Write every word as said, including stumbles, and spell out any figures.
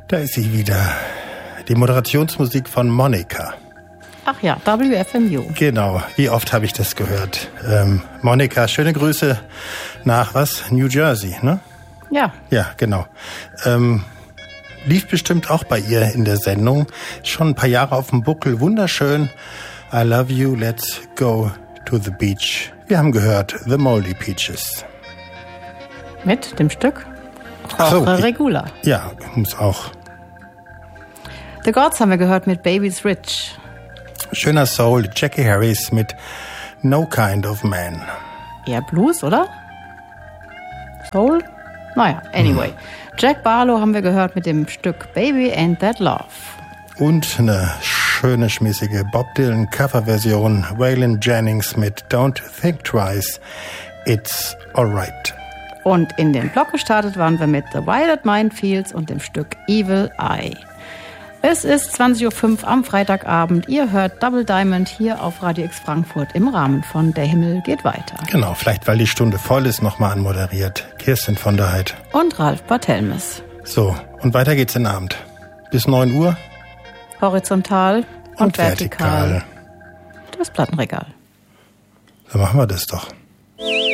Da ist sie wieder. Die Moderationsmusik von Monica. Ach ja, W F M U. Genau, wie oft habe ich das gehört. Ähm, Monica, schöne Grüße nach was? New Jersey, ne? Ja. Ja, genau. Ähm, lief bestimmt auch bei ihr in der Sendung. Schon ein paar Jahre auf dem Buckel. Wunderschön. I love you, let's go to the beach. Wir haben gehört The Moldy Peaches. Mit dem Stück? Ach so, Regula. Ja, muss auch. The Gods haben wir gehört mit Baby's Rich. Schöner Soul, Jackie Harris mit No Kind of Man. Eher Blues, oder? Soul? Naja, anyway. Hm. Jack Barlow haben wir gehört mit dem Stück Baby Ain't That Love. Und eine schöne, schmissige Bob Dylan Coverversion, Waylon Jennings mit Don't Think Twice, It's Alright. Und in den Block gestartet waren wir mit The Violet Minefields und dem Stück Evil Eye. Es ist zwanzig Uhr fünf am Freitagabend. Ihr hört Double Diamond hier auf Radio X Frankfurt im Rahmen von Der Himmel geht weiter. Genau, vielleicht weil die Stunde voll ist, nochmal anmoderiert. Kirsten von der Heid. Und Ralf Barthelmes. So, und weiter geht's in den Abend. Bis neun Uhr. Horizontal und, und vertikal. vertikal. Das Plattenregal. So machen wir das doch.